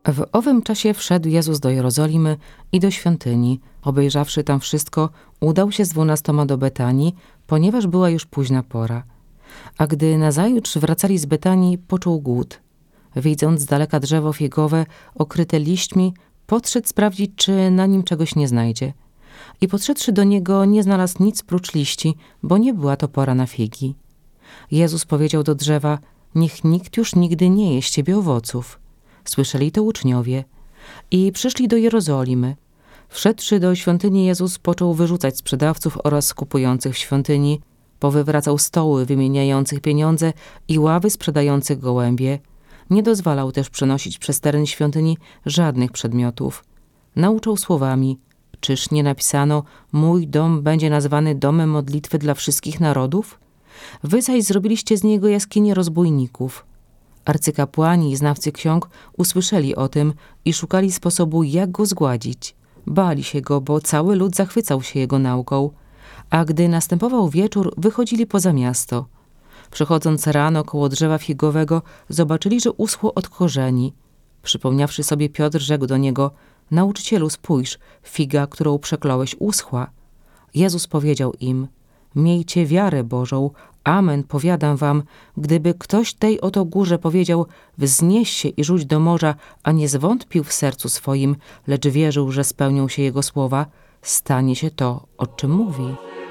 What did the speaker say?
W owym czasie wszedł Jezus do Jerozolimy i do świątyni. Obejrzawszy tam wszystko, udał się z 12 do Betanii, ponieważ była już późna pora. A gdy nazajutrz wracali z Betanii, poczuł głód. Widząc z daleka drzewo figowe, okryte liśćmi, podszedł sprawdzić, czy na nim czegoś nie znajdzie. I podszedłszy do niego, nie znalazł nic prócz liści, bo nie była to pora na figi. Jezus powiedział do drzewa: niech nikt już nigdy nie je z ciebie owoców. Słyszeli to uczniowie i przyszli do Jerozolimy. Wszedłszy do świątyni, Jezus począł wyrzucać sprzedawców oraz kupujących w świątyni, powywracał stoły wymieniających pieniądze i ławy sprzedających gołębie. Nie dozwalał też przenosić przez teren świątyni żadnych przedmiotów. Nauczał słowami: czyż nie napisano: mój dom będzie nazwany domem modlitwy dla wszystkich narodów? Wy zaś zrobiliście z niego jaskinię rozbójników. Arcykapłani i znawcy ksiąg usłyszeli o tym i szukali sposobu, jak go zgładzić. Bali się go, bo cały lud zachwycał się jego nauką. A gdy następował wieczór, wychodzili poza miasto. Przechodząc rano koło drzewa figowego, zobaczyli, że uschło od korzeni. Przypomniawszy sobie, Piotr rzekł do niego: nauczycielu, spójrz, figa, którą przekląłeś, uschła. Jezus powiedział im: miejcie wiarę Bożą. Amen, powiadam wam, gdyby ktoś tej oto górze powiedział: wznieś się i rzuć do morza, a nie zwątpił w sercu swoim, lecz wierzył, że spełnią się jego słowa, stanie się to, o czym mówi.